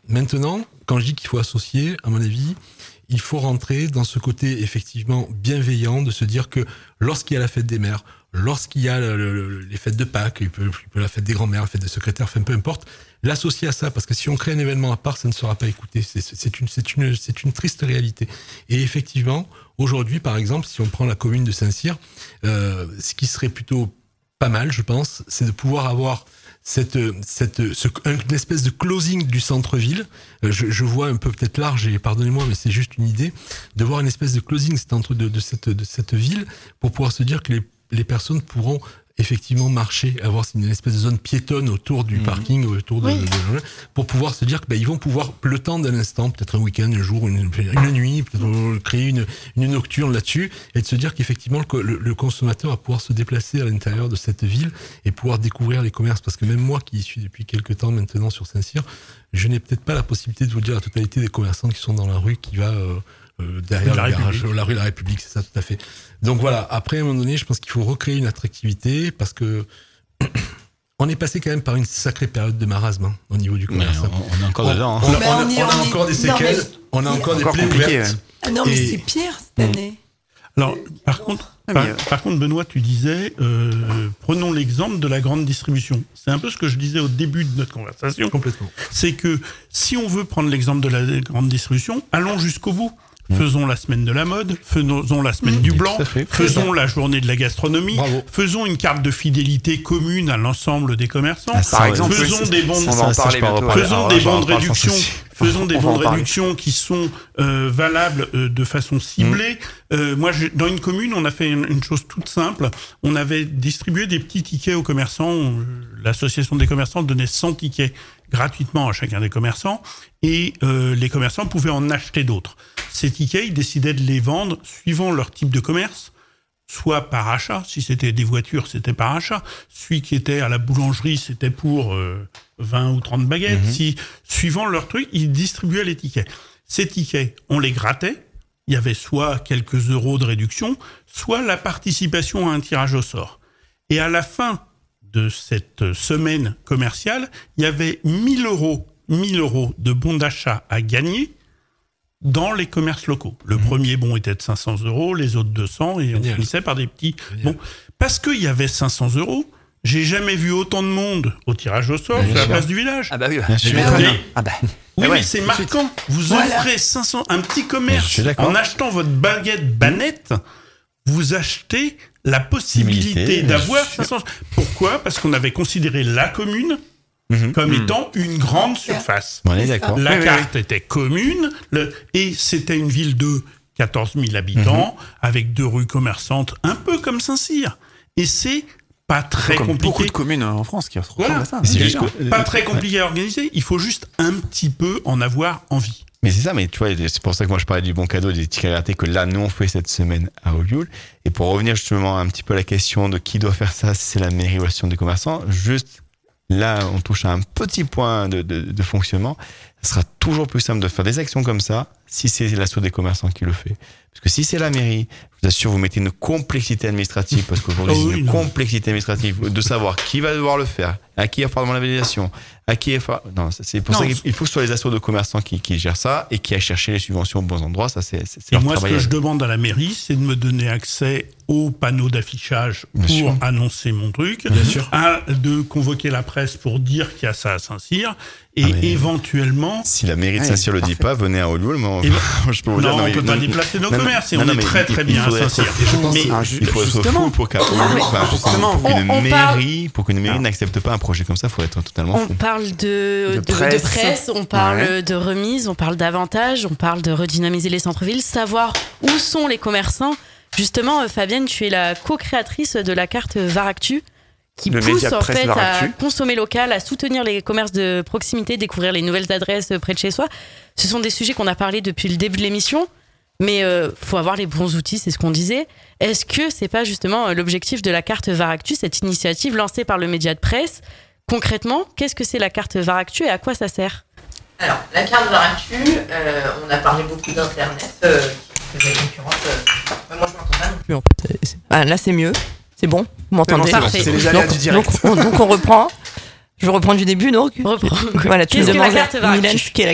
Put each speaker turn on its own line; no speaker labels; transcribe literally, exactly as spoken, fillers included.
Maintenant, quand je dis qu'il faut associer, à mon avis, il faut rentrer dans ce côté effectivement bienveillant de se dire que lorsqu'il y a la fête des mères, lorsqu'il y a le, le, les fêtes de Pâques, il peut, il peut la fête des grands-mères, la fête des secrétaires, enfin, peu importe, l'associer à ça, parce que si on crée un événement à part, ça ne sera pas écouté. C'est, c'est, une, c'est, une, c'est une triste réalité. Et effectivement, aujourd'hui, par exemple, si on prend la commune de Saint-Cyr, euh, ce qui serait plutôt pas mal, je pense, c'est de pouvoir avoir cette, cette, ce, une espèce de closing du centre-ville. Je, je vois un peu peut-être large, et pardonnez-moi, mais c'est juste une idée, de voir une espèce de closing de, de, de, cette, de cette ville pour pouvoir se dire que les les personnes pourront effectivement marcher, avoir une espèce de zone piétonne autour du mmh. parking, autour de, oui. de, de, pour pouvoir se dire que ben, ils vont pouvoir, le temps d'un instant, peut-être un week-end, un jour, une, une nuit, peut-être créer une, une nocturne là-dessus, et de se dire qu'effectivement le, le, le consommateur va pouvoir se déplacer à l'intérieur de cette ville et pouvoir découvrir les commerces. Parce que même moi, qui y suis depuis quelques temps maintenant sur Saint-Cyr, je n'ai peut-être pas la possibilité de vous dire la totalité des commerçants qui sont dans la rue, qui va euh, Euh, derrière
la
le garage,
République.
la rue de la République, c'est ça, tout à fait. Donc voilà, après, à un moment donné, je pense qu'il faut recréer une attractivité parce que on est passé quand même par une sacrée période de marasme hein, au niveau du commerce.
On, on est encore
on,
dedans. Hein.
On, on,
Mais
on,
on, y,
on a
on y,
encore des séquelles, non, on a encore des plaies ouvertes.
Ah non, mais
Et...
c'est pire cette année.
Alors, par contre,
Ah,
par,
mais, euh...
par contre, Benoît, tu disais, euh, prenons l'exemple de la grande distribution. C'est un peu ce que je disais au début de notre conversation.
Complètement.
C'est que si on veut prendre l'exemple de la grande distribution, allons jusqu'au bout. Mmh. Faisons la semaine de la mode, faisons la semaine mmh. du blanc, faisons la journée de la gastronomie, Bravo. faisons une carte de fidélité commune à l'ensemble des commerçants,
ah, par exemple,
faisons
oui,
des bons
on va en parler bientôt.
faisons des bons de réduction, faisons des bons de
parler.
réduction qui sont euh, valables euh, de façon ciblée. Mmh. Euh, moi, je, dans une commune, on a fait une, une chose toute simple. On avait distribué des petits tickets aux commerçants. L'association des commerçants donnait cent tickets gratuitement à chacun des commerçants et euh, les commerçants pouvaient en acheter d'autres. Ces tickets, ils décidaient de les vendre suivant leur type de commerce, soit par achat, si c'était des voitures, c'était par achat. Celui qui était à la boulangerie, c'était pour euh, vingt ou trente baguettes. Mmh. Si, suivant leur truc, ils distribuaient les tickets. Ces tickets, on les grattait. Il y avait soit quelques euros de réduction, soit la participation à un tirage au sort. Et à la fin de cette semaine commerciale, il y avait mille euros, mille euros de bons d'achat à gagner dans les commerces locaux. Le mmh. premier bon était de cinq cents euros, les autres deux cents, et Génial. on finissait par des petits bons. Parce qu'il y avait cinq cents euros, j'ai jamais vu autant de monde au tirage au sort sur la place du village.
Ah bah oui,
bien sûr. Mais, ah bah. Oui,
ah ouais,
mais c'est marquant. Vous
voilà.
offrez cinq cents, un petit commerce, en achetant votre baguette banette, vous achetez la possibilité d'avoir cinq cents. Pourquoi ? Parce qu'on avait considéré la commune Mmh, comme mmh. étant une grande surface.
On est d'accord.
La
oui,
carte
oui.
était commune le, et c'était une ville de quatorze mille habitants mmh. avec deux rues commerçantes, un peu comme Saint-Cyr. Et c'est pas très
comme
compliqué.
Beaucoup de communes en France qui ressemblent
voilà.
à ça.
C'est juste que, pas très compliqué à organiser. Il faut juste un petit peu en avoir envie.
Mais c'est ça, mais tu vois, c'est pour ça que moi je parlais du bon cadeau, des tickets ratés que là, nous on fait cette semaine à Olioul. Et pour revenir justement un petit peu à la question de qui doit faire ça, si c'est la mairie ou l'association des commerçants, juste là, on touche à un petit point de, de, de fonctionnement. Ce sera toujours plus simple de faire des actions comme ça si c'est l'asso des commerçants qui le fait. Parce que si c'est la mairie, je vous assure, vous mettez une complexité administrative, parce qu'aujourd'hui, oh oui, c'est une non. complexité administrative de savoir qui va devoir le faire, à qui il va falloir demander la validation, à qui il va falloir... Non, c'est pour non, ça qu'il faut que ce soit les assos de commerçants qui, qui gèrent ça et qui aillent chercher les subventions aux bons endroits. Ça, c'est, c'est
et moi, ce que je demande à la mairie, c'est de me donner accès aux panneaux d'affichage Bien pour sûr. annoncer mon truc,
Bien sûr.
À, de convoquer la presse pour dire qu'il y a ça à Saint-Cyr, et ah éventuellement...
Si la mairie de Saint-Cyr ne le dit pas, venez à Olioul, moi,
ben,
je peux vous
non,
dire...
Non, on ne peut pas déplacer nos non, commerces, et non, on est très très bien à Saint-Cyr.
Mais il faut être fou pour qu'une mairie, pour qu'une mairie n'accepte pas un projet comme ça, il faut être totalement fou.
On parle de, de, de, presse. de presse, on parle ouais. de remise, on parle d'avantages, on parle de redynamiser les centres-villes, savoir où sont les commerçants. Justement, Fabienne, tu es la co-créatrice de la carte Varactu, qui le pousse en fait Varactu. à consommer local, à soutenir les commerces de proximité, découvrir les nouvelles adresses près de chez soi. Ce sont des sujets qu'on a parlé depuis le début de l'émission, mais il euh, faut avoir les bons outils, c'est ce qu'on disait. Est-ce que c'est pas justement l'objectif de la carte Varactu, cette initiative lancée par le média de presse ? Concrètement, qu'est-ce que c'est la carte Varactu et à quoi ça sert ?
Alors, la carte Varactu, euh, on a parlé beaucoup d'Internet, euh, qui faisait concurrence. Euh, moi, je m'entends pas non plus. En fait.
Ah, là, c'est mieux. C'est bon, vous m'entendez ?
C'est, bon, c'est les aléas du direct.
Donc on, donc on reprend. Je reprends du début donc.
Reprends.
Voilà, tu
Qu'est-ce
me demandes,
que la carte Varactu ?
Mylène, qui est la